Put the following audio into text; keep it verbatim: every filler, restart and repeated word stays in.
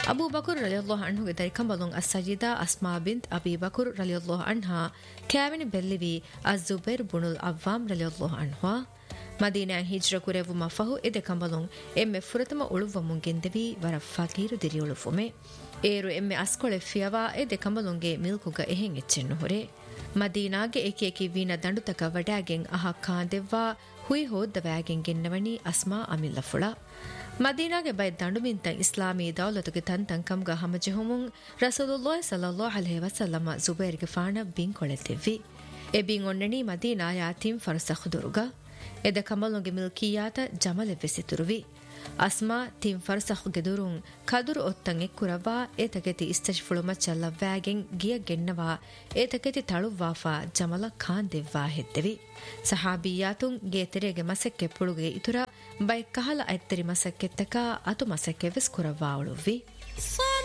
Abu Bakr ರಲಿಯಲ್ಲಾಹು ಅನ್ಹುಗೆ ದರಿಕಂಬಲೊಂ ಅಸ್ಸಜಿದಾ Asma ಬಿಂತ್ ಅಬಿ Bakr ರಲಿಯಲ್ಲಾಹು ಅನ್ಹಾ ಕ್ಯಾವಿನಿ ಬೆಲ್ಲಿವಿ ಅಜುಬೈರ್ ಬುನುಲ್ ಅವ್ವಾಮ್ ರಲಿಯಲ್ಲಾಹು ಅನ್ಹಾ Madina ಹಿಜ್ರ ಕುರೆವುಮ ಫಹು ಎದೆ ಕಂಬಲೊಂ ಎಮ್ಮೆ ಫುರತಮ ಉಳುವಮುಂ ಗೆಂದೆವಿ ವರ ಫಕೀರು ದಿರಿಯುಳುಫುಮೆ ಏರು ಎಮ್ಮೆ ಅಸ್ಕೊಳೆ ಫಿಯವಾ ಎದೆ ಕಂಬಲೊಂಗೆ ಮಿಲ್ಕುಗ ಎಹೆಂ ಎಚ್ಚೆನ್ನು ಹೊರೆ ಮದೀನಾಗೆ ಏಕೇಕಿ ವೀನ ದಂಡುತಕ ವಡಾಗೆಂ ಅಹ ಕಾಂದೆವ್ವಾ Hui ಹೋದ್ದವ್ಯಾಗೆಂ ಗೆನ್ನವಣಿ Asma ಅಮಿಲ್ಲಫುಳ ಮದೀನಾಗೆ by ದಂಡುಮಿಂತ Islami ದೌಲತುಗೆ ತಂತಂಕಂಗ ಹಮಜೆಹುಮುಂ ರಸೂಲುಲ್ಲಾಹಿ ಸಲ್ಲಲ್ಲಾಹು ಅಲೈಹಿ ವಸಲ್ಲಮ ಜುಬೈರ್ಗೆ ಫಾಣ ಬಿಂ ಕೊಳೆತೆವ್ವಿ A ಬಿಂ ಒಣ್ಣೆಣಿ Madina ಯಾತಿಂ ಫರ್ಸಖ್ ದುರುಗ ಎದ ಕಮಲೊಂಗೆ ಮಿಲ್ಕಿಯಾತ ಜಮಲೆ ವೆಸಿತುರುವಿ ಅಸ್ಮಾ ತಿಂ ಫರ್ಸಖ್ಗೆ ದುರುಂ ಕದುರು ಒತ್ತಂ ಎಕ್ಕುರವಾ ಏತಗೆತಿ ಇಸ್ತಜ್ಫುಳುಮ ಚಲ್ಲವ್ವಾಗೆಂ ಗಿಯ ಗೆನ್ನವಾ ಏತಗೆತಿ ತಳುವಾಫಾ ಜಮಲ ಖಾನ್ ದೆವ್ವಾ ಹೆದ್ದೆವಿ ಸಹಾಬಿಯಾತುಂ ಗೇತೆರೆಗೆ ಮಸಕ್ಕೆ ಪುಳುಗೆ ಇತುರ ಬೈ ಕಹಲ ಐತ್ತರಿ ಮಸಕ್ಕೆತ್ತಕ ಅತು ಮಸಕ್ಕೆ ವೆಸ್ ಕುರವಾ ಉಳುವ್ವಿ